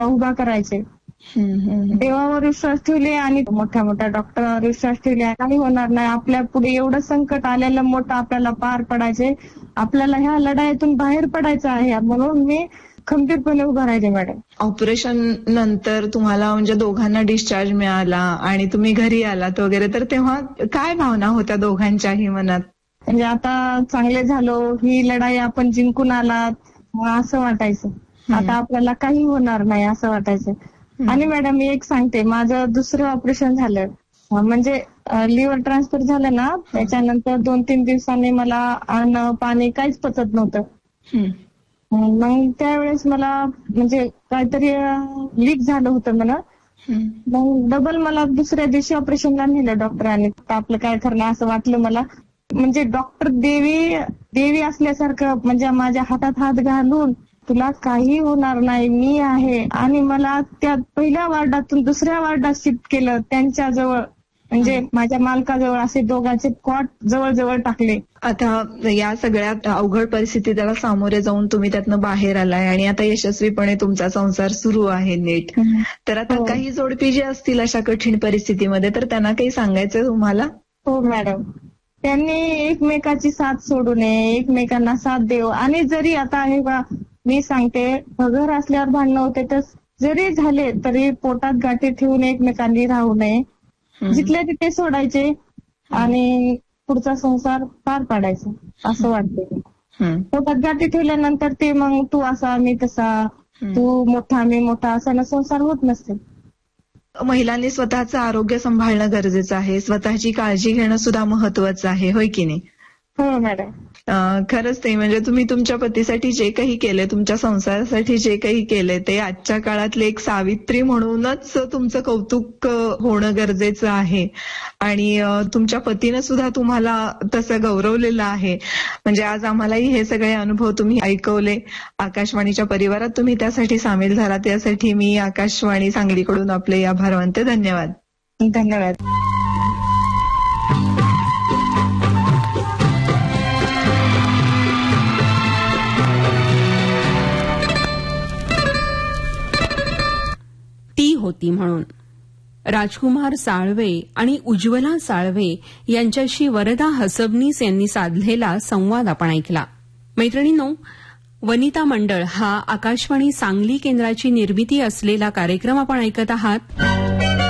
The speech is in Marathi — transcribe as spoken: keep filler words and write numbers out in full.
उभा करायचे. देवावर विश्वास ठेवले आणि मोठ्या मोठ्या डॉक्टरांवर विश्वास ठेवले. काही होणार नाही, आपल्या पुढे एवढं संकट आलेलं मोठं आपल्याला पार पडायचे, आपल्याला ह्या लढाईतून बाहेर पडायचं आहे म्हणून मी खंबीरपणे उभा राहिले मॅडम. ऑपरेशन नंतर तुम्हाला म्हणजे दोघांना डिस्चार्ज मिळाला आणि तुम्ही घरी आलात वगैरे, तर तेव्हा काय भावना होत्या दोघांच्याही मनात? म्हणजे आता चांगले झालो, ही लढाई आपण जिंकून आलात असं वाटायचं. आता आपल्याला काही होणार नाही असं वाटायचं. आणि मॅडम मी एक सांगते, माझं दुसरं ऑपरेशन झालं म्हणजे लिव्हर ट्रान्सफर झालं ना, त्याच्यानंतर दोन तीन दिवसांनी मला अन्न पाणी काहीच पचत नव्हतं. मग त्यावेळेस मला म्हणजे काहीतरी लीक झालं होतं मला. मग डबल मला दुसऱ्या दिवशी ऑपरेशनला नेलं डॉक्टरांनी. आपलं काय करणार असं वाटलं मला. म्हणजे डॉक्टर देवी देवी असल्यासारखं म्हणजे माझ्या हातात हात घालून तुला काही होणार नाही, मी आहे. आणि मला त्या पहिल्या वार्डातून दुसऱ्या वार्डात शिफ्ट केलं त्यांच्याजवळ, म्हणजे माझ्या मालकाजवळ. असे दोघांचे कॉट जवळ जवळ टाकले. आता या सगळ्या अवघड परिस्थितीला सामोरे जाऊन तुम्ही त्यातनं बाहेर आलाय आणि आता यशस्वीपणे तुमचा संसार सुरू आहे नीट. तर आता काही जोडपी जे असतील अशा कठीण परिस्थितीमध्ये, तर त्यांना काही सांगायचं तुम्हाला? हो मॅडम, त्यांनी एकमेकाची साथ सोडू नये, एकमेकांना साथ देऊ. आणि जरी आता हे बा मी सांगते, घर असल्यावर भांडणं होते, तर जरी झाले तरी पोटात गाठी ठेवून एकमेकांनी राहू नये. जिथल्या तिथे सोडायचे आणि पुढचा संसार पार पाडायचा असं वाटते. पोटात गाठी ठेवल्यानंतर ते मग तू असा मी तसा, तू मोठा मी मोठा असा संसार होत नसते. महिलांनी स्वतःचं आरोग्य सांभाळणं गरजेचं आहे, स्वतःची काळजी घेणं सुद्धा महत्वाचं आहे, होय की नाही? हो मॅडम. खरंच ते म्हणजे तुम्ही तुमच्या पतीसाठी जे काही केले, तुमच्या संसारासाठी जे काही केले, ते आजच्या काळातले एक सावित्री म्हणूनच तुमचं कौतुक होणं गरजेचं आहे. आणि तुमच्या पतीनं सुद्धा तुम्हाला तसं गौरवलेलं आहे. म्हणजे आज आम्हालाही हे सगळे अनुभव तुम्ही ऐकवले, आकाशवाणीच्या परिवारात तुम्ही त्यासाठी सामील झालात, त्यासाठी मी आकाशवाणी सांगलीकडून आपले आभार मानते. धन्यवाद. धन्यवाद. होती म्हणून राजकुमार साळवे आणि उज्ज्वला साळवे यांच्याशी वरदा हसबनीस यांनी साधलेला संवाद आपण ऐकला. मैत्रिणींनो, वनिता मंडळ हा आकाशवाणी सांगली केंद्राची निर्मिती असलेला कार्यक्रम आपण ऐकत आहात.